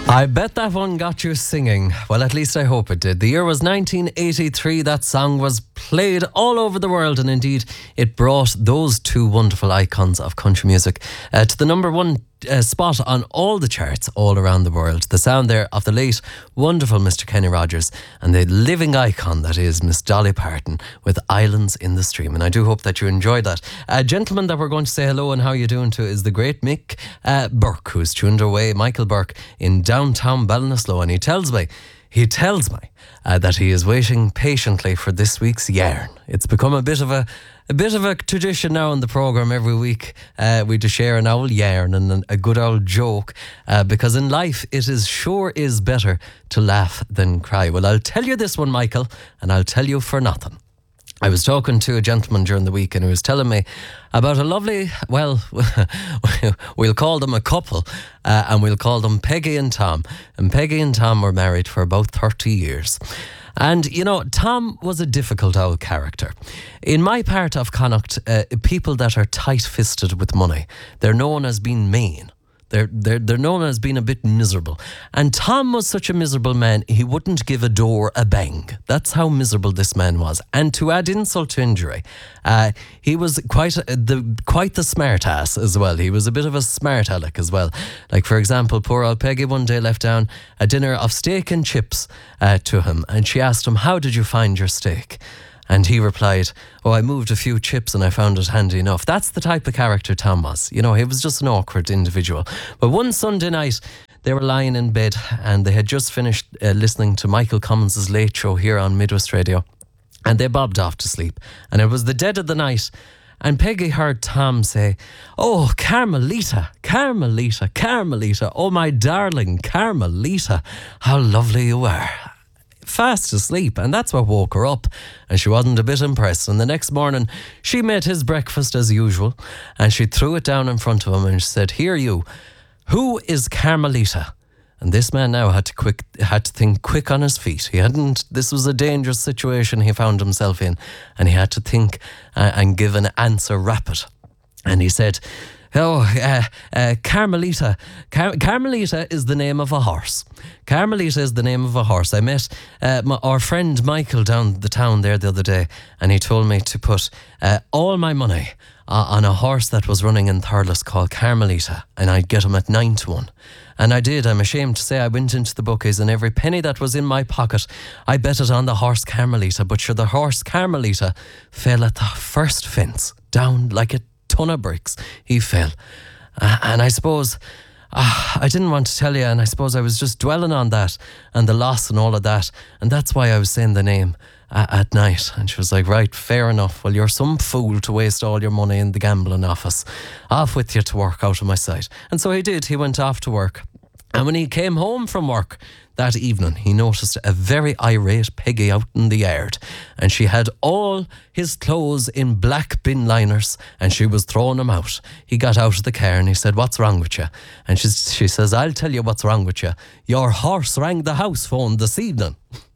I bet that one got you singing. Well, at least I hope it did. The year was 1983. That song was played all over the world, and indeed it brought those two wonderful icons of country music to the number one spot on all the charts all around the world. The sound there of the late, wonderful Mr. Kenny Rogers and the living icon that is Miss Dolly Parton with Islands in the Stream. And I do hope that you enjoyed that. A gentleman that we're going to say hello and how you doing to is the great Mick Burke, who's tuned away, Michael Burke, in downtown Ballinasloe. And he tells me that he is waiting patiently for this week's yarn. It's become a bit of a tradition now in the programme. Every week we do share an old yarn and a good old joke, because in life it is better to laugh than cry. Well, I'll tell you this one, Michael, and I'll tell you for nothing. I was talking to a gentleman during the week and he was telling me about a lovely, well, we'll call them a couple, and we'll call them Peggy and Tom. And Peggy and Tom were married for about 30 years. And, you know, Tom was a difficult old character. In my part of Connacht, people that are tight-fisted with money, they're known as being mean. They're known as being a bit miserable. And Tom was such a miserable man, he wouldn't give a door a bang. That's how miserable this man was. And to add insult to injury, he was quite the smart ass as well. He was a bit of a smart aleck as well. Like, for example, poor old Peggy one day left down a dinner of steak and chips to him. And she asked him, "How did you find your steak?" And he replied, "Oh, I moved a few chips and I found it handy enough." That's the type of character Tom was. You know, he was just an awkward individual. But one Sunday night, they were lying in bed and they had just finished listening to Michael Cummins' Late Show here on Midwest Radio. And they bobbed off to sleep. And it was the dead of the night. And Peggy heard Tom say, "Oh, Carmelita, Carmelita, Carmelita. Oh, my darling Carmelita, how lovely you are." Fast asleep, and that's what woke her up, and she wasn't a bit impressed. And the next morning she made his breakfast as usual, and she threw it down in front of him and she said, "Here you, who is Carmelita?" And this man now had to think quick on his feet. This was a dangerous situation he found himself in, and he had to think and give an answer rapid. And he said, "Oh, Carmelita. Carmelita is the name of a horse. Carmelita is the name of a horse. I met our friend Michael down the town there the other day, and he told me to put all my money on a horse that was running in Thurles called Carmelita, and I'd get him at 9-1. And I did. I'm ashamed to say I went into the bookies, and every penny that was in my pocket, I bet it on the horse Carmelita. But sure, the horse Carmelita fell at the first fence, down like a ton of bricks. He fell. And I suppose I didn't want to tell you, and I suppose I was just dwelling on that and the loss and all of that, and that's why I was saying the name at night." And she was like, "Right, fair enough. Well, you're some fool to waste all your money in the gambling office. Off with you to work, out of my sight." And so he did. He went off to work. And when he came home from work that evening, he noticed a very irate Peggy out in the yard. And she had all his clothes in black bin liners and she was throwing them out. He got out of the car and he said, "What's wrong with you?" And she says, "I'll tell you what's wrong with you. Your horse rang the house phone this evening."